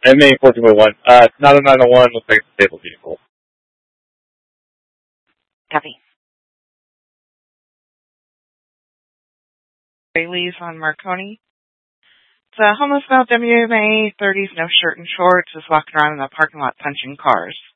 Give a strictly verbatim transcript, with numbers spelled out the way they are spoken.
M A fourteen point one. Uh, it's not a nine oh one. Looks like it's a stable vehicle. Copy. Bailey's on Marconi. It's a homeless male W M A, thirties, no shirt and shorts, is walking around in the parking lot punching cars.